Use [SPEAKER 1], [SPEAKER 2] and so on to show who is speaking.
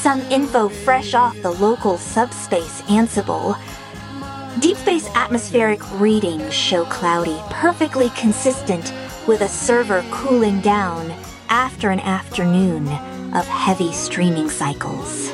[SPEAKER 1] Some info fresh off the local subspace Ansible. Deep space atmospheric readings show cloudy, perfectly consistent with a server cooling down after an afternoon of heavy streaming cycles.